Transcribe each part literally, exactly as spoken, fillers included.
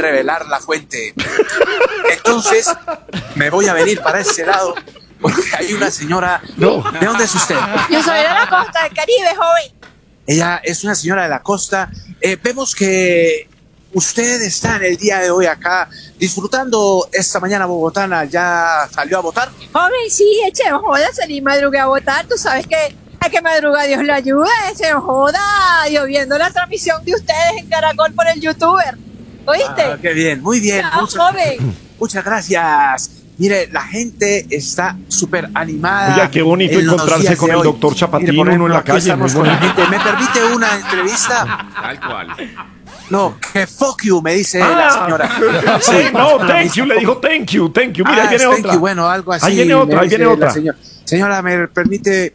revelar la fuente. Entonces, me voy a venir para ese lado, porque hay una señora... No. ¿De dónde es usted? Yo soy de la costa del Caribe, joven. Ella es una señora de la costa. Eh, vemos que usted está en el día de hoy acá disfrutando esta mañana bogotana. ¿Ya salió a votar? Joven, sí, eche, no joda, salí madrugué a votar. Tú sabes que hay que madrugar, Dios le ayude, eche, no joda. Yo viendo la transmisión de ustedes en Caracol por el youtuber. ¿Oíste? Ah, qué bien, muy bien. Chao, Muchas, joven. muchas gracias. Mire, la gente está súper animada. Oiga, qué bonito en los encontrarse días con de el hoy. doctor Chapatín, Mire, por uno en la ejemplo, aquí calle, muy estamos con la bonito. gente. ¿Me permite una entrevista? Tal cual. No, que fuck you, me dice Ah, la señora. sí, no, thank you, le dijo thank you, thank you. Mira, Ah, ahí viene thank otra. you, bueno, algo así. Ahí viene otra, me ahí viene dice la otra. Señora, señora, ¿me permite?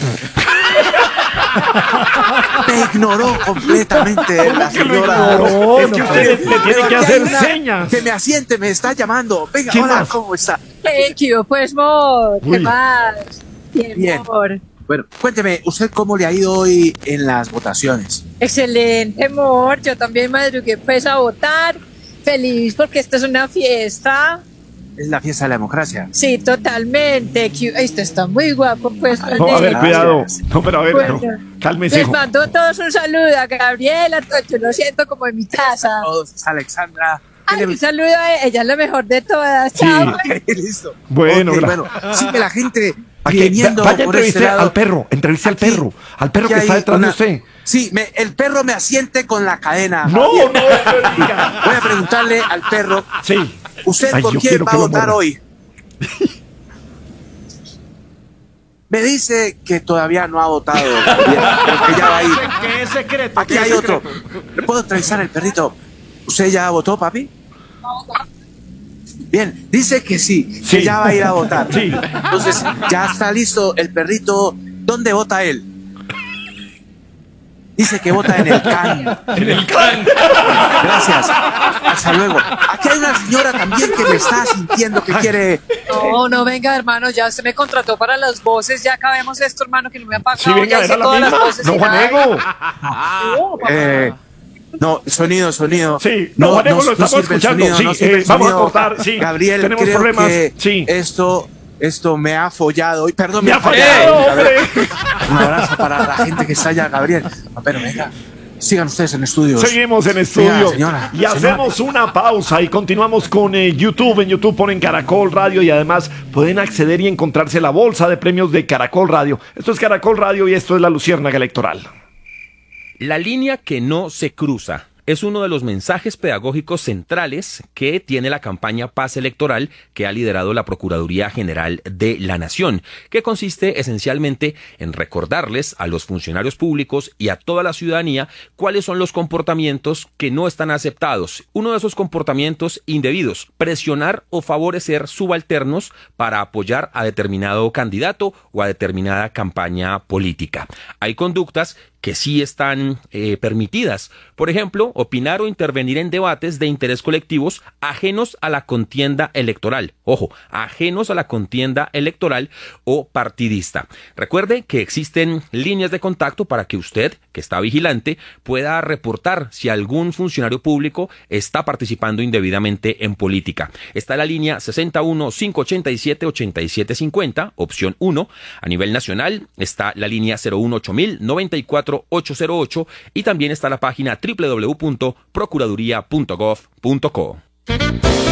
Me ignoró completamente la que lo señora. ignoró? Es que usted le- le tiene Pero que aquí hacer hay una señas. Que me asiente, me está llamando. Venga, ¿Quién hola, más? ¿cómo está? Thank you, pues, amor. ¿Qué Uy. más? Bien, Bien. amor. Bueno, cuénteme, ¿usted cómo le ha ido hoy en las votaciones? Excelente, amor. Yo también madrugué pues a votar. Feliz porque esta es una fiesta. Es la fiesta de la democracia. Sí, totalmente. Q- Esto está muy guapo, pues. No, a ver, Gracias. cuidado. No, pero a ver, no. Bueno. Cálmese. Les mando a todos un saludo a Gabriela. a todos. Yo lo siento como en mi casa. Todos, es Alexandra. ¿Qué Ay, le- un saludo a ella, ella es la mejor de todas. Chao. Sí. Ok, listo. Bueno, Ok, gra- bueno. Sigue la gente ¿A qué? viniendo Vaya, por este entreviste lado. al perro, entreviste al Aquí- perro, al perro aquí que está hay detrás una- de usted. Sí, me- el perro me asiente con la cadena. No, Javier. no, no diga. Voy a preguntarle al perro, Sí. ¿usted Ay, por yo quién quiero va que a lo votar muerda. hoy? Me dice que todavía no ha votado, Javier, pero que ya va a ir. ¿Qué es secreto? Aquí ¿Qué es hay otro. secreto? ¿Le puedo entrevistar al perrito? ¿Usted ya votó, papi? Bien, dice que sí, Sí. que ya va a ir a votar. Sí. Entonces, ya está listo el perrito. ¿Dónde vota él? Dice que vota en el C A N. En el can. Gracias. Hasta luego. Aquí hay una señora también que me está sintiendo que quiere. No, no, venga, hermano, ya usted me contrató para las voces, ya acabemos esto, hermano, que no me ha pagado. Sí, venga, ya era hice la todas las misma. voces No, y nada. Juanego. Eh, no, sonido, sonido. Sí, no, Juanego, lo estamos sirve el escuchando. sonido, Sí, no sirve eh, el vamos a sonido. cortar, sí. Gabriel, Tenemos creo problemas, que sí. esto, esto me ha follado. Ay, perdón, Me ha fallado, hombre. Un abrazo para la gente que está allá, Gabriel. Ah, pero venga, sigan ustedes en estudios. Seguimos en Venga, estudio señora, y señora. hacemos una pausa y continuamos con eh, YouTube. En YouTube ponen Caracol Radio y además pueden acceder y encontrarse la bolsa de premios de Caracol Radio. Esto es Caracol Radio y esto es la Luciérnaga Electoral. La línea que no se cruza es uno de los mensajes pedagógicos centrales que tiene la campaña Paz Electoral que ha liderado la Procuraduría General de la Nación, que consiste esencialmente en recordarles a los funcionarios públicos y a toda la ciudadanía cuáles son los comportamientos que no están aceptados. Uno de esos comportamientos indebidos, presionar o favorecer subalternos para apoyar a determinado candidato o a determinada campaña política. Hay conductas que sí están eh, permitidas. Por ejemplo, opinar o intervenir en debates de interés colectivos ajenos a la contienda electoral. Ojo, ajenos a la contienda electoral o partidista. Recuerde que existen líneas de contacto para que usted, que está vigilante, pueda reportar si algún funcionario público está participando indebidamente en política. Está la línea sesenta y uno, quinientos ochenta y siete, ochenta y siete cincuenta, opción uno. A nivel nacional está la línea cero uno ocho mil, noventa y cuatro ocho cero ocho y también está la página doble u doble u doble u punto procuraduría punto gov punto co.